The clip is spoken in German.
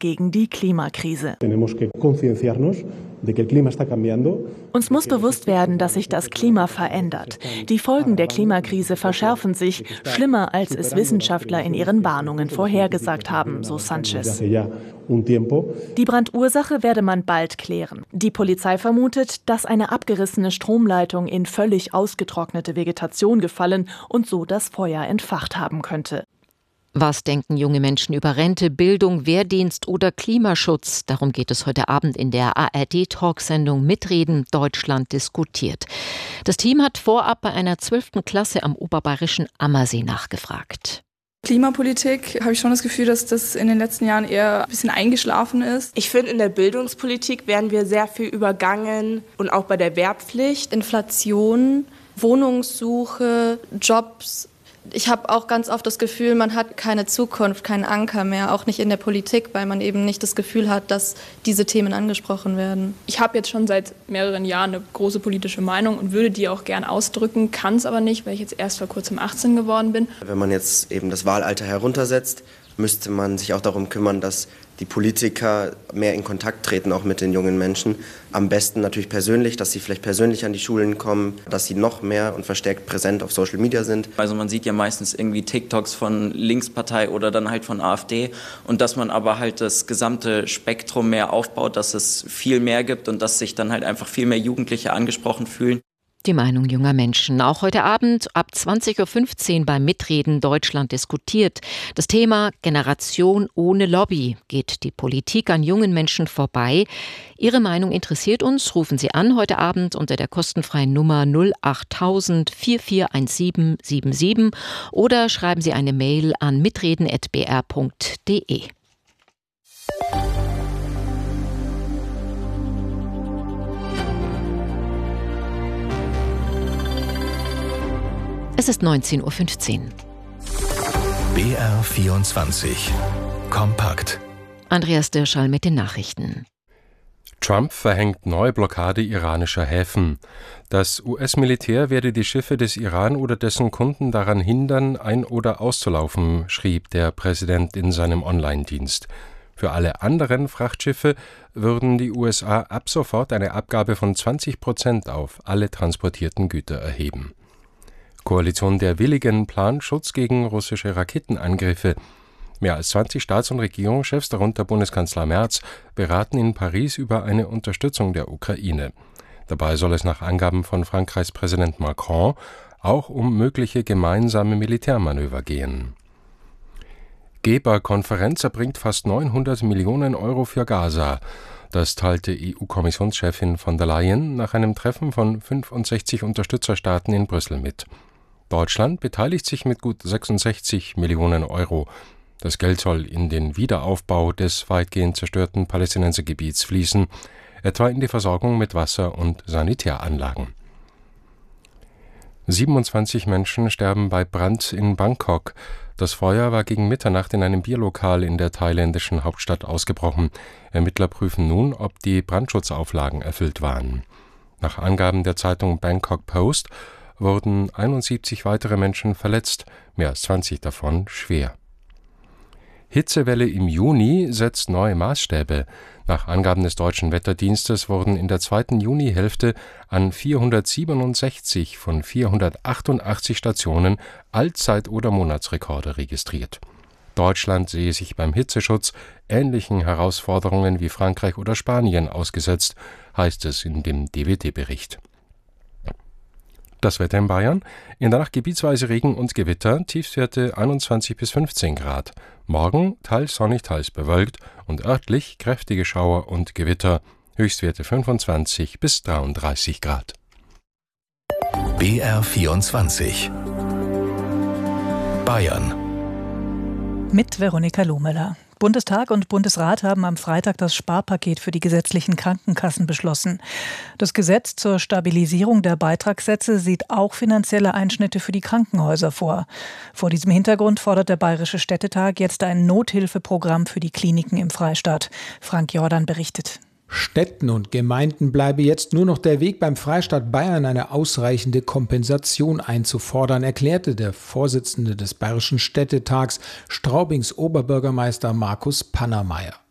gegen die Klimakrise. Uns muss bewusst werden, dass sich das Klima verändert. Die Folgen der Klimakrise verschärfen sich, schlimmer als es Wissenschaftler in ihren Warnungen vorhergesagt haben, so Sanchez. Die Brandursache werde man bald klären. Die Polizei vermutet, dass eine abgerissene Stromleitung in völlig ausgetrocknete Vegetation gefallen und so das Feuer entfacht haben könnte. Was denken junge Menschen über Rente, Bildung, Wehrdienst oder Klimaschutz? Darum geht es heute Abend in der ARD-Talksendung Mitreden Deutschland diskutiert. Das Team hat vorab bei einer 12. Klasse am oberbayerischen Ammersee nachgefragt. Klimapolitik, habe ich schon das Gefühl, dass das in den letzten Jahren eher ein bisschen eingeschlafen ist. Ich finde, in der Bildungspolitik werden wir sehr viel übergangen und auch bei der Wehrpflicht. Inflation, Wohnungssuche, Jobs. Ich habe auch ganz oft das Gefühl, man hat keine Zukunft, keinen Anker mehr, auch nicht in der Politik, weil man eben nicht das Gefühl hat, dass diese Themen angesprochen werden. Ich habe jetzt schon seit mehreren Jahren eine große politische Meinung und würde die auch gern ausdrücken, kann es aber nicht, weil ich jetzt erst vor kurzem 18 geworden bin. Wenn man jetzt eben das Wahlalter heruntersetzt, müsste man sich auch darum kümmern, dass die Politiker mehr in Kontakt treten, auch mit den jungen Menschen. Am besten natürlich persönlich, dass sie vielleicht persönlich an die Schulen kommen, dass sie noch mehr und verstärkt präsent auf Social Media sind. Also man sieht ja meistens irgendwie TikToks von Linkspartei oder dann halt von AfD und dass man aber halt das gesamte Spektrum mehr aufbaut, dass es viel mehr gibt und dass sich dann halt einfach viel mehr Jugendliche angesprochen fühlen. Die Meinung junger Menschen. Auch heute Abend ab 20.15 Uhr beim Mitreden Deutschland diskutiert. Das Thema Generation ohne Lobby. Geht die Politik an jungen Menschen vorbei? Ihre Meinung interessiert uns. Rufen Sie an heute Abend unter der kostenfreien Nummer 08000 441777 oder schreiben Sie eine Mail an mitreden@br.de. Es ist 19.15 Uhr. BR24 Kompakt. Andreas Dirschall mit den Nachrichten. Trump verhängt neue Blockade iranischer Häfen. Das US-Militär werde die Schiffe des Iran oder dessen Kunden daran hindern, ein- oder auszulaufen, schrieb der Präsident in seinem Online-Dienst. Für alle anderen Frachtschiffe würden die USA ab sofort eine Abgabe von 20% auf alle transportierten Güter erheben. Koalition der Willigen plant Schutz gegen russische Raketenangriffe. Mehr als 20 Staats- und Regierungschefs, darunter Bundeskanzler Merz, beraten in Paris über eine Unterstützung der Ukraine. Dabei soll es nach Angaben von Frankreichs Präsident Macron auch um mögliche gemeinsame Militärmanöver gehen. Geberkonferenz erbringt fast 900 Millionen Euro für Gaza. Das teilte EU-Kommissionschefin von der Leyen nach einem Treffen von 65 Unterstützerstaaten in Brüssel mit. Deutschland beteiligt sich mit gut 66 Millionen Euro. Das Geld soll in den Wiederaufbau des weitgehend zerstörten Palästinensergebiets fließen, etwa in die Versorgung mit Wasser- und Sanitäranlagen. 27 Menschen sterben bei Brand in Bangkok. Das Feuer war gegen Mitternacht in einem Bierlokal in der thailändischen Hauptstadt ausgebrochen. Ermittler prüfen nun, ob die Brandschutzauflagen erfüllt waren. Nach Angaben der Zeitung Bangkok Post wurden 71 weitere Menschen verletzt, mehr als 20 davon schwer. Hitzewelle im Juni setzt neue Maßstäbe. Nach Angaben des Deutschen Wetterdienstes wurden in der zweiten Junihälfte an 467 von 488 Stationen Allzeit- oder Monatsrekorde registriert. Deutschland sehe sich beim Hitzeschutz ähnlichen Herausforderungen wie Frankreich oder Spanien ausgesetzt, heißt es in dem DWD-Bericht. Das Wetter in Bayern. In der Nacht gebietsweise Regen und Gewitter, Tiefstwerte 21 bis 15 Grad. Morgen teils sonnig, teils bewölkt und örtlich kräftige Schauer und Gewitter, Höchstwerte 25 bis 33 Grad. BR24 Bayern mit Veronika Lohmöller. Bundestag und Bundesrat haben am Freitag das Sparpaket für die gesetzlichen Krankenkassen beschlossen. Das Gesetz zur Stabilisierung der Beitragssätze sieht auch finanzielle Einschnitte für die Krankenhäuser vor. Vor diesem Hintergrund fordert der Bayerische Städtetag jetzt ein Nothilfeprogramm für die Kliniken im Freistaat. Frank Jordan berichtet. Städten und Gemeinden bleibe jetzt nur noch der Weg, beim Freistaat Bayern eine ausreichende Kompensation einzufordern, erklärte der Vorsitzende des Bayerischen Städtetags, Straubings Oberbürgermeister Markus Pannermeier.